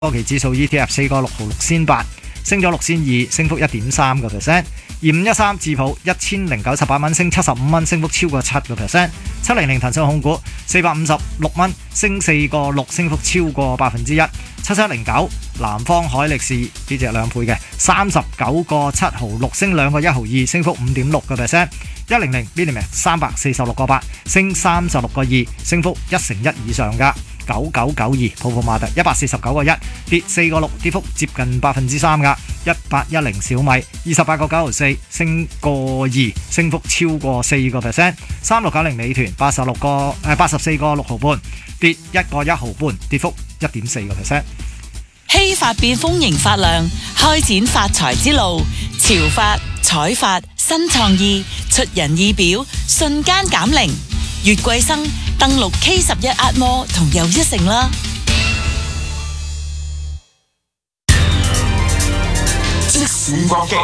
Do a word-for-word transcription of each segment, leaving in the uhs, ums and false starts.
科技指數 E T F 四個六毫六仙八，升咗六仙二，升幅一點三個 percent。二五一三智普一千零九十八蚊，升七十五蚊，升幅超過七個 percent。七零零騰訊控股四百五十六蚊，升四個六，升幅超過百分之一。七七零九南方海力士呢隻兩倍嘅三十九個七毫六，升兩個一毫二，升幅五點六個 percent。一零零 Millimax 三百四十六個八，升三十六個二，升幅一成一以上噶。九九九二泡泡瑪特一百四十九個一，跌四個六，跌幅接近百分之三噶。一八一零小米二十八個九毫四，升個二，升幅超過四個 percent。三六九零美團八十六個誒八十四個六毫半，跌一個一毫半，跌幅一點四個 percent。 希法變豐盈發亮，開展發財之路。潮發、彩發、新創意，出人意表，瞬間減齡。月桂生登錄 K 十一壓摩同又一城啦。 即時搏擊，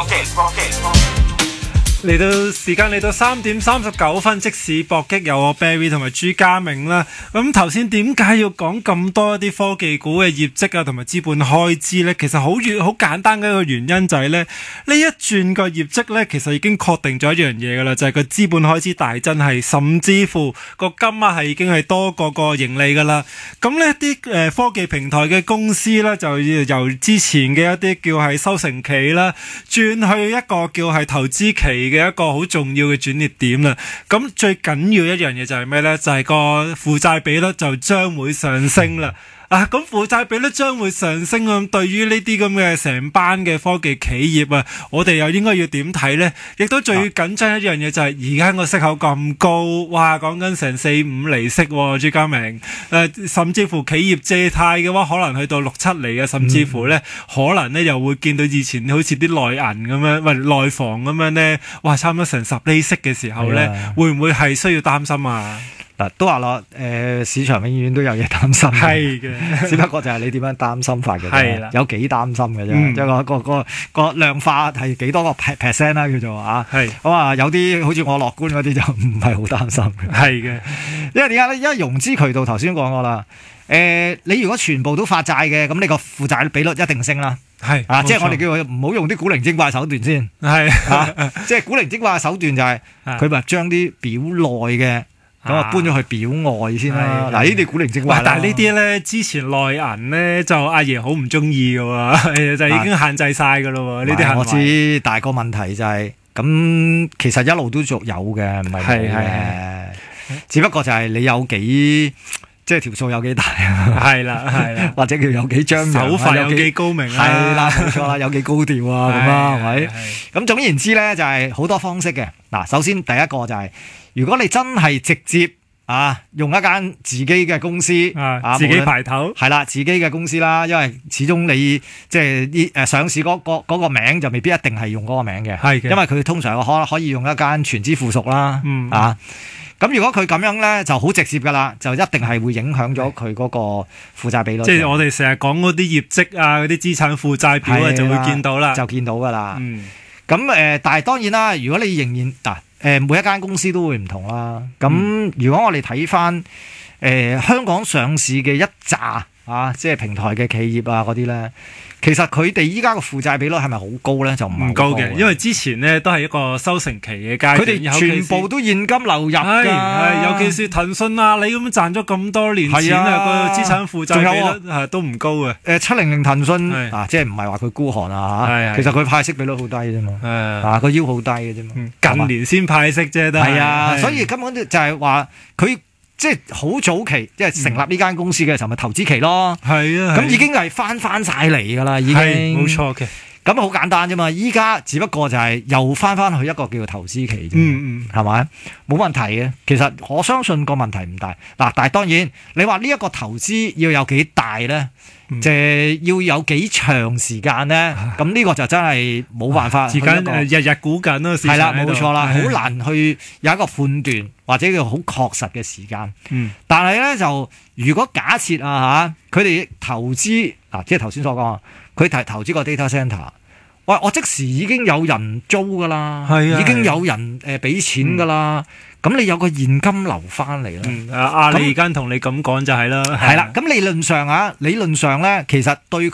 嚟到時間嚟到三點三十九分，即時搏擊有我 Barry 同埋朱家明啦。咁頭先點解要講咁多一啲科技股嘅業績啊，同埋資本開支呢？其實好遠好簡單嘅一個原因就係呢，呢一轉個業績呢，其實已經確定咗一樣嘢噶啦，就係個資本開支大增係，甚至乎個金額係已經係多過個盈利噶啦。咁呢啲誒科技平台嘅公司呢，就由之前嘅一啲叫係收成期啦，轉去一個叫係投資期嘅一個好重要嘅轉捩點啦。咁最緊要一樣嘢就係咩呢？就係個負債比率就將會上升啦。啊，咁負債比率將會上升咁，對於呢啲咁嘅成班嘅科技企業啊，我哋又應該要點睇呢？亦都最緊張一樣嘢就係而家個息口咁高，哇，講緊成四五厘息喎，朱家明。誒、呃，甚至乎企業借貸嘅話，可能去到六七厘啊，甚至乎呢，嗯、可能呢又會見到以前好似啲內銀咁樣，喂，內房咁樣呢，哇，差唔多成十厘息嘅時候呢，的會唔會係需要擔心啊？ 嗱，都話咯，誒、呃、市場永遠都有嘢擔心嘅， 係嘅， 只不過就係你點樣擔心法嘅啫， 係啦， 有幾擔心嘅啫， 嗯、 即係個個個個量化係幾多個 percent 啦，叫做啊，係，咁啊有啲好似我樂觀嗰啲就唔係好擔心嘅，係嘅，因為點解咧？因為融資渠道頭先講過啦，誒、呃、你如果全部都發債嘅，咁你個負債比率一定升啦。係啊，即係我哋叫佢唔好用啲古靈精怪手段先，係啊，即係古靈精怪嘅手段就係佢咪將啲表內嘅。咁啊，搬咗去表外先啦。嗱，呢啲古靈精怪啦。但係呢啲咧，之前內銀咧就阿爺好唔中意嘅喎，就已經限制晒嘅咯喎。呢啲行為我知，但係個問題就係咁，其實一路都仲有嘅，唔係冇嘅。只不過就係你有幾即係條數有幾大啊？係啦，係啦，或者叫有幾張手法有幾高明啊？係啦，冇錯啦，有幾高調啊？咁啊，係咪？咁總言之咧，就係好多方式嘅。嗱，首先第一個就係。如果你真係直接啊用一間自己嘅公司啊，自己排頭係啦，自己嘅公司啦，因為始終你即係啲誒上市嗰、嗰個嗰個名就未必一定係用嗰個名嘅，係嘅，因為佢通常可可以用一間全資附屬啦，嗯啊，咁如果佢咁樣咧就好直接噶啦，就一定係會影響咗佢嗰個負債比率。即係我哋成日講嗰啲業績啊，嗰啲資產負債表啊，就會見到啦，就見到噶啦。嗯，咁誒、呃，但係當然啦，如果你仍然嗱。誒每一間公司都會唔同啦。咁、嗯、如果我哋睇翻誒香港上市嘅一紮啊，即係平台嘅企業啊嗰啲咧，其實佢哋依家個負債比率係咪好高咧？就唔高嘅，因為之前咧都係一個收成期嘅階段，佢哋全部都現金流入㗎。係，尤其是騰訊啊，你咁賺咗咁多年錢啊，個資產負債比率係都唔高嘅。誒七零零騰訊啊，即係唔係話佢孤寒啊嚇？其實佢派息比率好低啫嘛。啊，個腰好低嘅啫嘛。近年先派息啫，都係啊。所以根本就係話佢。即係好早期，即係成立呢間公司嘅時候，咪投資期咯。係啊，咁已經係翻翻晒嚟㗎啦，已經。係冇錯嘅。咁好簡單啫嘛。依家只不過就係又翻翻去一個叫做投資期啫。嗯嗯，係咪？冇問題嘅。其實我相信個問題唔大。嗱，但係當然你話呢一個投資要有幾大咧？即係要有幾長時間咧？咁呢個就真係冇辦法。時間日日估緊咯，係啦，冇錯啦，好難去有一個判斷或者叫好確實嘅時間。嗯，但係咧就如果假設啊嚇，佢哋投資嗱，即係頭先所講，佢提投資個 data center，喂，我即時已經有人租噶啦，係啊，已經有人誒俾錢噶啦。咁你有個現金流翻嚟啦。嗯，阿阿里而家同你咁講就係啦。係啦，咁理論上啊，理論上咧，其實對佢